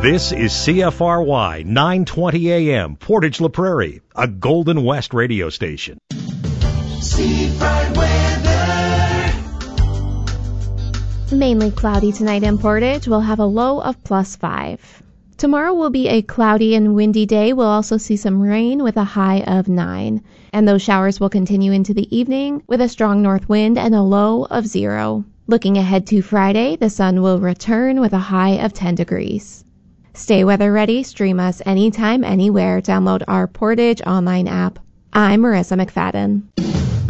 This is CFRY 920 AM, Portage La Prairie, a Golden West radio station. Seafront weather. Mainly cloudy tonight in Portage. We'll have a low of +5. Tomorrow will be a cloudy and windy day. We'll also see some rain with a high of 9. And those showers will continue into the evening with a strong north wind and a low of 0. Looking ahead to Friday, the sun will return with a high of 10 degrees. Stay weather ready. Stream us anytime, anywhere. Download our Portage online app. I'm Marissa McFadden.